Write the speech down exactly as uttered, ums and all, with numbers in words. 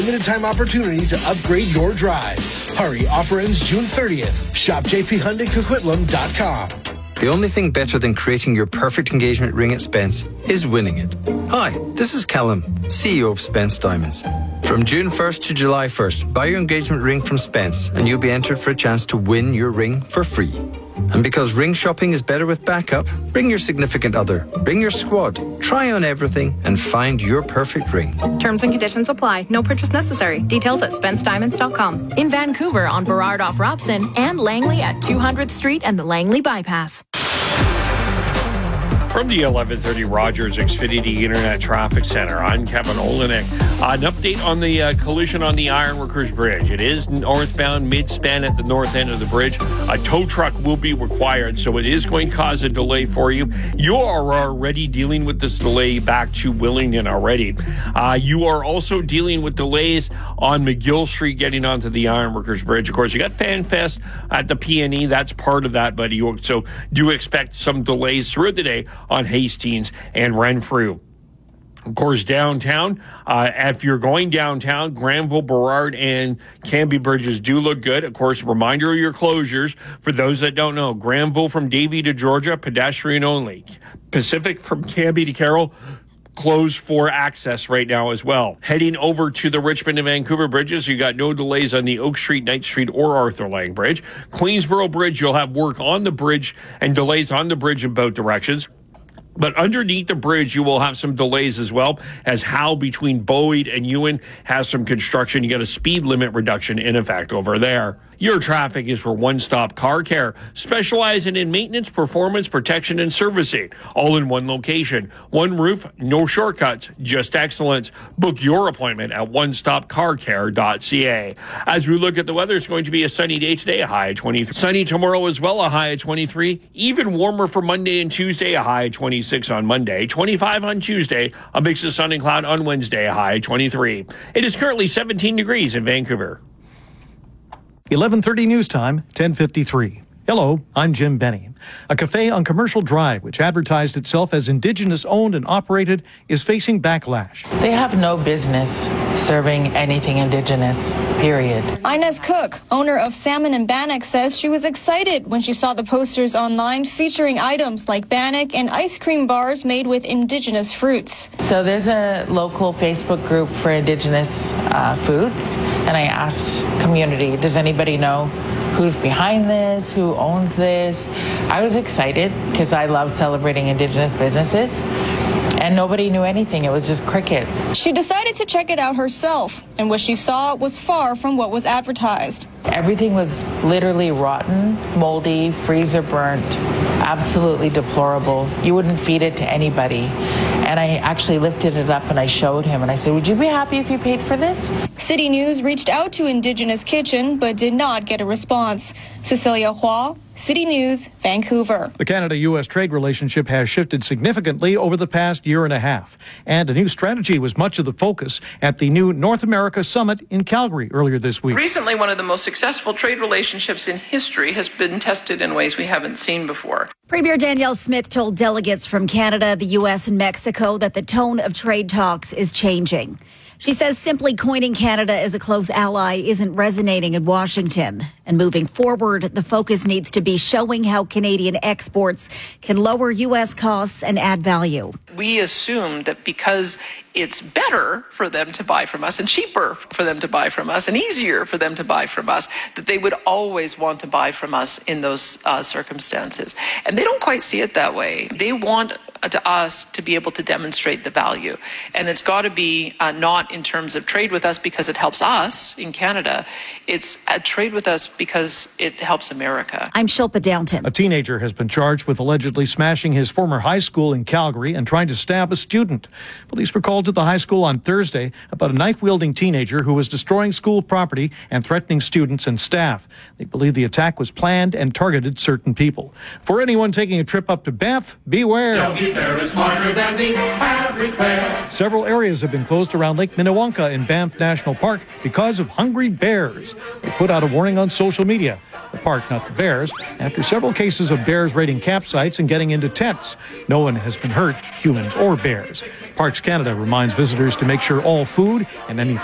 Limited time opportunity to upgrade your drive. Hurry, offer ends June thirtieth. Shop j p hyundai coquitlam dot com. The only thing better than creating your perfect engagement ring at Spence is winning it. Hi, this is Callum, C E O of Spence Diamonds. From June first to July first, buy your engagement ring from Spence and you'll be entered for a chance to win your ring for free. And because ring shopping is better with backup, bring your significant other, bring your squad, try on everything and find your perfect ring. Terms and conditions apply. No purchase necessary. Details at spence diamonds dot com. In Vancouver on Burrard off Robson and Langley at two hundredth Street and the Langley Bypass. From the eleven thirty Rogers Xfinity Internet Traffic Center, I'm Kevin Olenek. Uh, an update on the uh, collision on the Ironworkers Bridge. It is northbound mid-span at the north end of the bridge. A tow truck will be required, so it is going to cause a delay for you. You are already dealing with this delay back to Willingdon already. Uh, you are also dealing with delays on McGill Street getting onto the Ironworkers Bridge. Of course, you got FanFest at the P and E. That's part of that, but you also do expect some delays throughout the day on Hastings and Renfrew. Of course, downtown, uh, if you're going downtown, Granville, Burrard, and Cambie bridges do look good. Of course, reminder of your closures. For those that don't know, Granville from Davie to Georgia, pedestrian only. Pacific from Cambie to Carroll, closed for access right now as well. Heading over to the Richmond and Vancouver bridges, you got no delays on the Oak Street, Knight Street, or Arthur Lang Bridge. Queensboro Bridge, you'll have work on the bridge and delays on the bridge in both directions. But underneath the bridge, you will have some delays as well, as Howe between Boyd and Ewan has some construction. You got a speed limit reduction in effect over there. Your traffic is for One Stop Car Care, specializing in maintenance, performance, protection, and servicing, all in one location. One roof, no shortcuts, just excellence. Book your appointment at one stop car care dot c a. As we look at the weather, it's going to be a sunny day today, a high of twenty-three. Sunny tomorrow as well, a high of twenty-three. Even warmer for Monday and Tuesday, a high of twenty-six on Monday. twenty-five on Tuesday, a mix of sun and cloud on Wednesday, a high of twenty-three. It is currently seventeen degrees in Vancouver. eleven thirty news time, ten fifty-three. Hello, I'm Jim Benny. A cafe on Commercial Drive, which advertised itself as Indigenous owned and operated, is facing backlash. They have no business serving anything Indigenous, period. Inez Cook, owner of Salmon and Bannock, says she was excited when she saw the posters online featuring items like bannock and ice cream bars made with Indigenous fruits. So there's a local Facebook group for Indigenous uh, foods, and I asked community, does anybody know who's behind this, who owns this? I was excited because I love celebrating Indigenous businesses, and nobody knew anything. It was just crickets. She decided to check it out herself, and what she saw was far from what was advertised. Everything was literally rotten, moldy, freezer burnt, absolutely deplorable. You wouldn't feed it to anybody. And I actually lifted it up and I showed him and I said, would you be happy if you paid for this? City News reached out to Indigenous Kitchen but did not get a response. Cecilia Hua, City News, Vancouver. The Canada-U S trade relationship has shifted significantly over the past year and a half, and a new strategy was much of the focus at the new North America Summit in Calgary earlier this week. Recently, one of the most successful trade relationships in history has been tested in ways we haven't seen before. Premier Danielle Smith told delegates from Canada, the U S, and Mexico that the tone of trade talks is changing. She says simply coining Canada as a close ally isn't resonating in Washington. And moving forward, the focus needs to be showing how Canadian exports can lower U S costs and add value. We assume that because it's better for them to buy from us and cheaper for them to buy from us and easier for them to buy from us, that they would always want to buy from us in those uh, circumstances. And they don't quite see it that way. They want to us to be able to demonstrate the value. And it's got to be uh, not in terms of trade with us because it helps us in Canada. It's a trade with us because it helps America. I'm Shilpa Downton. A teenager has been charged with allegedly smashing his former high school in Calgary and trying to stab a student. Police were called to the high school on Thursday about a knife-wielding teenager who was destroying school property and threatening students and staff. They believe the attack was planned and targeted certain people. For anyone taking a trip up to Banff, beware. Several areas have been closed around Lake Minnewanka in Banff National Park because of hungry bears. They put out a warning on social media. The park, not the bears, after several cases of bears raiding campsites and getting into tents. No one has been hurt, humans or bears. Parks Canada reminds visitors to make sure all food and anything